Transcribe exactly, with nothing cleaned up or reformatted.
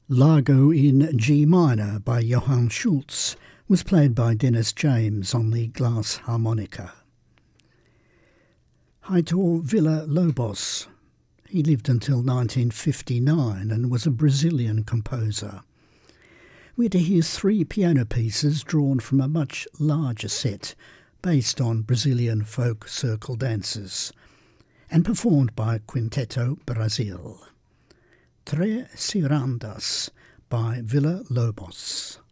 Largo in G minor by Johann Schultz was played by Dennis James on the glass harmonica. Heitor Villa-Lobos. He lived until nineteen fifty-nine and was a Brazilian composer. We're to hear three piano pieces drawn from a much larger set based on Brazilian folk circle dances and performed by Quinteto Brasil. Tres Cirandas by Villa-Lobos.